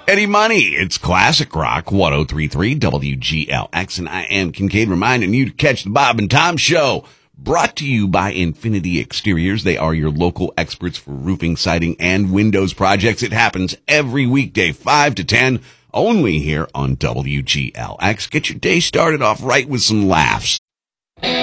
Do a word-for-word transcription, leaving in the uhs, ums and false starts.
Eddie Money. It's Classic Rock one oh three point three W G L X, and I am Kincaid reminding you to catch the Bob and Tom Show. Brought to you by Infinity Exteriors. They are your local experts for roofing, siding, and windows projects. It happens every weekday, five to ten, only here on W G L X. Get your day started off right with some laughs.